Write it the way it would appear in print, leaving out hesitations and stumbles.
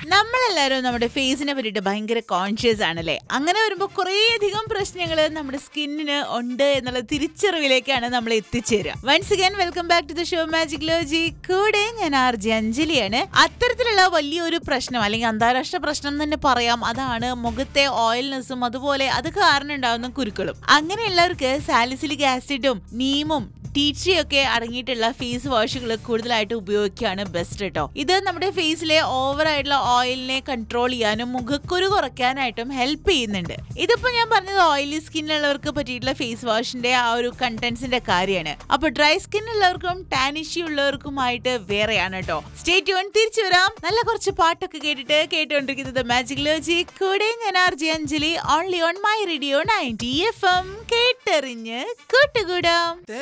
നമ്മളെല്ലാരും നമ്മുടെ ഫേസിനെ പറ്റിയിട്ട് ഭയങ്കര കോൺഷ്യസ് ആണല്ലേ. അങ്ങനെ വരുമ്പോൾ കുറേയധികം പ്രശ്നങ്ങൾ നമ്മുടെ സ്കിന്നിന് ഉണ്ട് എന്നുള്ള തിരിച്ചറിവിലേക്കാണ് നമ്മൾ എത്തിച്ചേരുക. Once again welcome back to the show magic ലോജി. കൂടെ ഞാൻ ആർജി അഞ്ജലിയാണ്. അത്തരത്തിലുള്ള വലിയൊരു പ്രശ്നം അല്ലെങ്കിൽ അന്താരാഷ്ട്ര പ്രശ്നം തന്നെ പറയാം. അതാണ് മുഖത്തെ ഓയിൽനെസ്സും അതുപോലെ അത് കാരണം ഉണ്ടാകുന്ന കുരുക്കളും. അങ്ങനെയുള്ളവർക്ക് സാലിസിലിക് ആസിഡും നീമും ടീച്ചിയൊക്കെ അടങ്ങിയിട്ടുള്ള ഫേസ് വാഷുകൾ കൂടുതലായിട്ട് ഉപയോഗിക്കുകയാണ് ബെസ്റ്റ് കേട്ടോ. ഇത് നമ്മുടെ ഫേസിലെ ഓവർ ആയിട്ടുള്ള ഓയിലിനെ കൺട്രോൾ ചെയ്യാനും മുഖക്കുരു കുറയ്ക്കാനായിട്ടും ഹെൽപ്പ് ചെയ്യുന്നുണ്ട്. ഇതിപ്പോ ഞാൻ പറഞ്ഞത് ഓയിലി സ്കിന്നുള്ളവർക്ക് പറ്റിയിട്ടുള്ള ഫേസ് വാഷിന്റെ ആ ഒരു കണ്ടന്റ്സിന്റെ കാര്യമാണ്. അപ്പൊ ഡ്രൈ സ്കിൻ ഉള്ളവർക്കും ടാൻ ഇഷ്യൂ ഉള്ളവർക്കുമായിട്ട് വേറെയാണ് കേട്ടോ. Stay tune. തിരിച്ചു വരാം നല്ല കുറച്ച് പാട്ടൊക്കെ കേട്ടുകൊണ്ടിരിക്കുന്നത് മാജിക് ലോജി. കൂടെ ഞാൻ RJ Anjali. Only on my radio 90 FM. കേട്ടെറിഞ്ഞ് കൂട്ടുകൂടാം.